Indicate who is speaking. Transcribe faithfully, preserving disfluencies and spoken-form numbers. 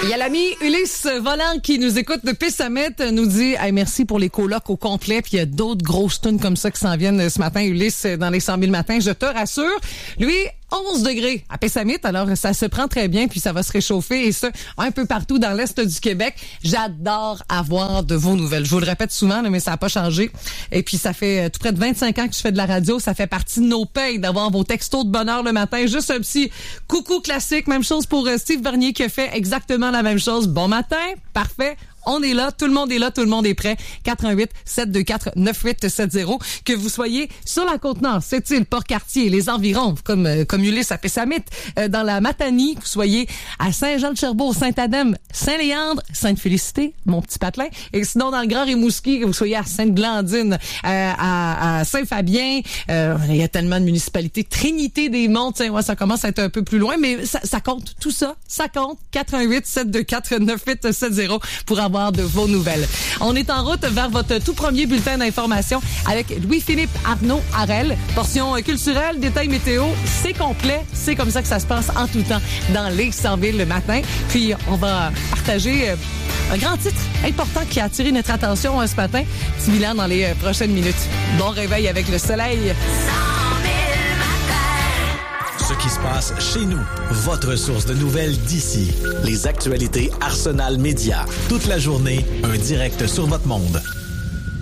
Speaker 1: Il y a l'ami Ulysse Volant qui nous écoute depuis Summit, nous dit hey, merci pour les colocs au complet. Puis il y a d'autres grosses tunes comme ça qui s'en viennent ce matin, Ulysse, dans les cent mille matins. Je te rassure, lui, onze degrés à Pessamit, alors ça se prend très bien, puis ça va se réchauffer, et ça, un peu partout dans l'Est du Québec. J'adore avoir de vos nouvelles. Je vous le répète souvent, là, mais ça n'a pas changé. Et puis, ça fait tout près de vingt-cinq ans que je fais de la radio. Ça fait partie de nos payes d'avoir vos textos de bonheur le matin. Juste un petit coucou classique. Même chose pour Steve Bernier qui a fait exactement la même chose. Bon matin, parfait. On est là, tout le monde est là, tout le monde est prêt. quatre un huit sept deux quatre neuf huit sept zéro. Que vous soyez sur la Côte-Nord, Sept-Îles, Port-Cartier, les environs, comme euh, comme Ulysse à Pessamit, euh, dans la Matanie, que vous soyez à Saint-Jean-de-Cherbourg, Saint-Adem, Saint-Léandre, Sainte-Félicité, mon petit patelin, et sinon dans le Grand Rimouski, que vous soyez à Sainte-Glandine, euh, à, à Saint-Fabien, euh, il y a tellement de municipalités, Trinité-des-Monts, ouais, ça commence à être un peu plus loin, mais ça, ça compte, tout ça, ça compte. quatre un huit sept deux quatre neuf huit sept zéro pour avoir de vos nouvelles. On est en route vers votre tout premier bulletin d'information avec Louis-Philippe Arnaud Harel. Portion culturelle, détails météo, c'est complet. C'est comme ça que ça se passe en tout temps dans les cent mille le matin. Puis, on va partager un grand titre important qui a attiré notre attention ce matin. Petit bilan dans les prochaines minutes. Bon réveil avec le soleil.
Speaker 2: Ce qui se passe chez nous. Votre source de nouvelles d'ici. Les actualités Arsenal Média. Toute la journée, un direct sur votre monde.